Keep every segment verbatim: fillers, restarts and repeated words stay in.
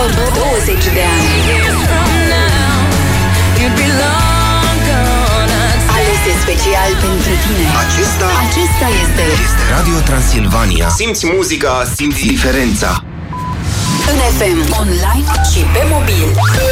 ultimilor douăzeci de ani. Alese special pentru tine. Acesta, Acesta este, este Radio Transilvania. Simți muzica, simți diferența. în F M, online și pe mobil.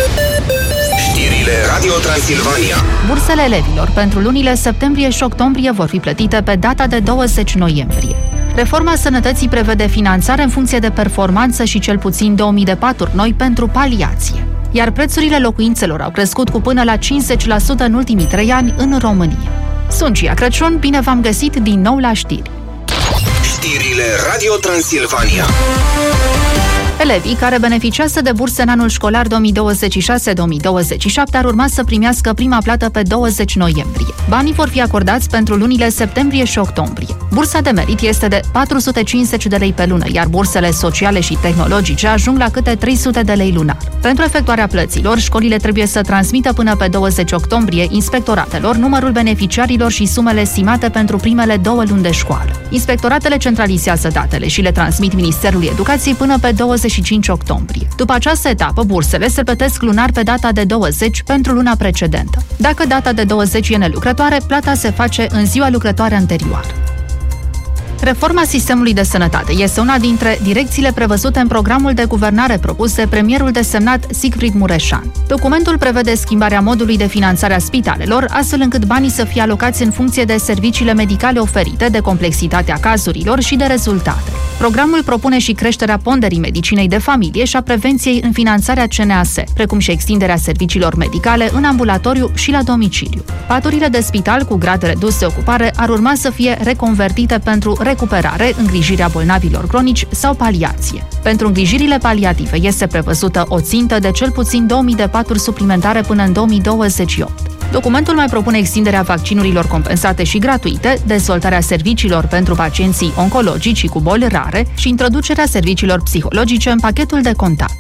Știrile Radio Transilvania. Bursele elevilor pentru lunile septembrie și octombrie vor fi plătite pe data de douăzeci noiembrie. Reforma sănătății prevede finanțare în funcție de performanță și cel puțin două mii de paturi noi pentru paliație. Iar prețurile locuințelor au crescut cu până la cincizeci la sută în ultimii trei ani în România. Sunt Cia Crăciun, bine v-am găsit din nou la știri. Știrile Radio Transilvania. Elevii care beneficiază de burse în anul școlar două mii douăzeci și șase două mii douăzeci și șapte ar urma să primească prima plată pe douăzeci noiembrie. Banii vor fi acordați pentru lunile septembrie și octombrie. Bursa de merit este de patru sute cincizeci de lei pe lună, iar bursele sociale și tehnologice ajung la câte trei sute de lei lunar. Pentru efectuarea plăților, școlile trebuie să transmită până pe douăzeci octombrie inspectoratelor numărul beneficiarilor și sumele estimate pentru primele două luni de școală. Inspectoratele centralizează datele și le transmit Ministerului Educației până pe douăzeci și cinci octombrie. După această etapă, bursele se plătesc lunar pe data de douăzeci pentru luna precedentă. Dacă data de douăzeci e nelucrătoare, plata se face în ziua lucrătoare anterioară. Reforma sistemului de sănătate este una dintre direcțiile prevăzute în programul de guvernare propus de premierul desemnat Sigfrid Mureșan. Documentul prevede schimbarea modului de finanțare a spitalelor, astfel încât banii să fie alocați în funcție de serviciile medicale oferite, de complexitatea cazurilor și de rezultate. Programul propune și creșterea ponderii medicinei de familie și a prevenției în finanțarea C N A S, precum și extinderea serviciilor medicale în ambulatoriu și la domiciliu. Paturile de spital cu grad redus de ocupare ar urma să fie reconvertite pentru recuperare, îngrijirea bolnavilor cronici sau paliație. Pentru îngrijirile paliative este prevăzută o țintă de cel puțin două mii de paturi suplimentare până în două mii douăzeci și opt. Documentul mai propune extinderea vaccinurilor compensate și gratuite, dezvoltarea serviciilor pentru pacienții oncologici și cu boli rare și introducerea serviciilor psihologice în pachetul de contact.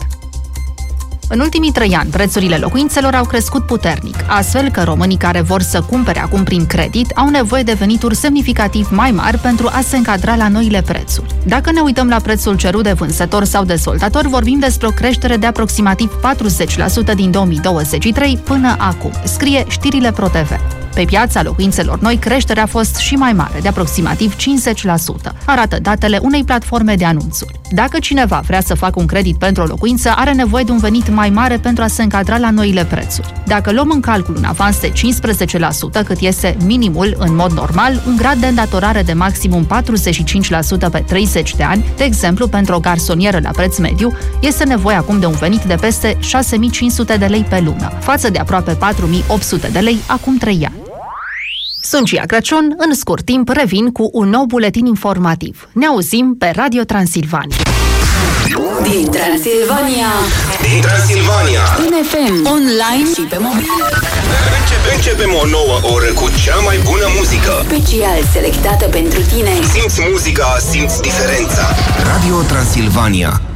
În ultimii trei ani, prețurile locuințelor au crescut puternic, astfel că românii care vor să cumpere acum prin credit au nevoie de venituri semnificativ mai mari pentru a se încadra la noile prețuri. Dacă ne uităm la prețul cerut de vânzător sau dezvoltator, vorbim despre o creștere de aproximativ patruzeci la sută din două mii douăzeci și trei până acum, scrie Știrile Pro T V. Pe piața locuințelor noi, creșterea a fost și mai mare, de aproximativ cincizeci la sută, arată datele unei platforme de anunțuri. Dacă cineva vrea să facă un credit pentru o locuință, are nevoie de un venit mai mare pentru a se încadra la noile prețuri. Dacă luăm în calcul un avans de cincisprezece la sută, cât este minimul în mod normal, un grad de îndatorare de maximum patruzeci și cinci la sută pe treizeci de ani, de exemplu pentru o garsonieră la preț mediu, este nevoie acum de un venit de peste șase mii cinci sute de lei pe lună, față de aproape patru mii opt sute de lei acum trei ani. Sunt Cia Crăciun, în scurt timp revin cu un nou buletin informativ. Ne auzim pe Radio Transilvania. Din Transilvania, Din Transilvania. în F M, online și pe mobil. Începe, începem o nouă oră cu cea mai bună muzică. Special selectată pentru tine. Simți muzica, simți diferența. Radio Transilvania.